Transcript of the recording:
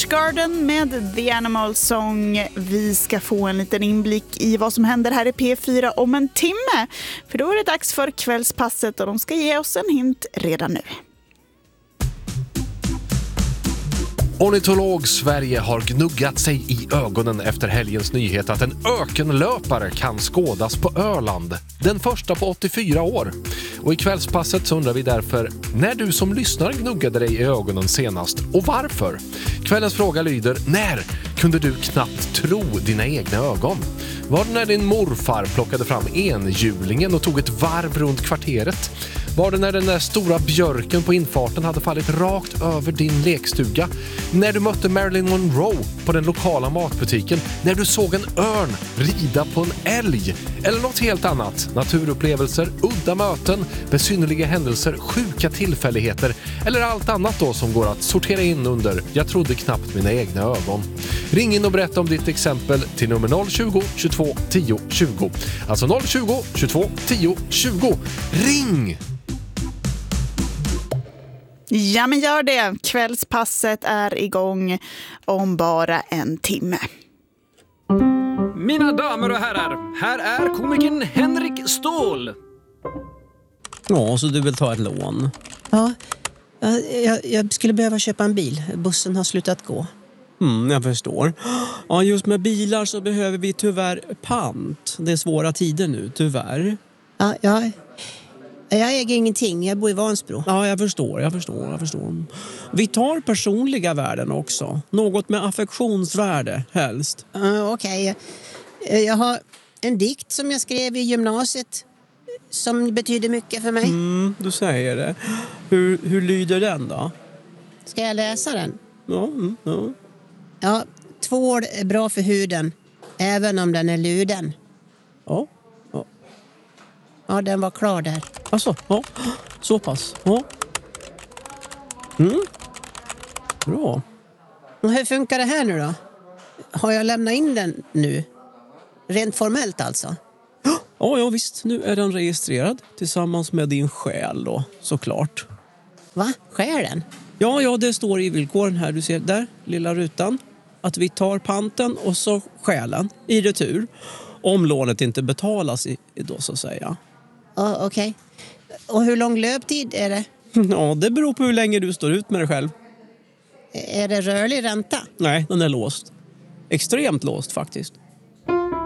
Garden med The Animal Song. Vi ska få en liten inblick i vad som händer här i P4 om en timme. För då är det dags för kvällspasset och de ska ge oss en hint redan nu. Ornitolog Sverige har gnuggat sig i ögonen efter helgens nyhet att en ökenlöpare kan skådas på Öland. Den första på 84 år. Och i kvällspasset så undrar vi därför när du som lyssnar gnuggade dig i ögonen senast och varför. Kvällens fråga lyder: när kunde du knappt tro dina egna ögon? Var det när din morfar plockade fram enhjulingen och tog ett varv runt kvarteret? Var det när den där stora björken på infarten hade fallit rakt över din lekstuga? När du mötte Marilyn Monroe på den lokala matbutiken? När du såg en örn rida på en älg? Eller något helt annat? Naturupplevelser, udda möten, besynnerliga händelser, sjuka tillfälligheter eller allt annat då som går att sortera in under "jag trodde knappt mina egna ögon". Ring in och berätta om ditt exempel till nummer 020 22 10 20. Alltså 020 22 10 20. Ring! Ja, men gör det. Kvällspasset är igång om bara en timme. Mina damer och herrar, här är komikern Henrik Ståhl. Ja, så du vill ta ett lån? Ja, jag skulle behöva köpa en bil. Bussen har slutat gå. Jag förstår. Ja, just med bilar så behöver vi tyvärr pant. Det är svåra tider nu, tyvärr. Ja. Jag äger ingenting, jag bor i Vansbro. Ja, jag förstår. Vi tar personliga värden också. Något med affektionsvärde, helst. Okej. Jag har en dikt som jag skrev i gymnasiet som betyder mycket för mig. Du säger det. Hur lyder den då? Ska jag läsa den? Ja. Ja, tvål är bra för huden, även om den är luden. Ja. Ja, den var klar där. Alltså, ja. Så pass. Ja. Bra. Och hur funkar det här nu då? Har jag lämnat in den nu? Rent formellt alltså? Ja, visst. Nu är den registrerad tillsammans med din själ då, såklart. Va? Själen? Ja, det står i villkoren här. Du ser där, lilla rutan. Att vi tar panten och så själen i retur. Om lånet inte betalas då, så att säga. Ja, okej. Och hur lång löptid är det? Ja, det beror på hur länge du står ut med dig själv. Är det rörlig ränta? Nej, den är låst. Extremt låst faktiskt.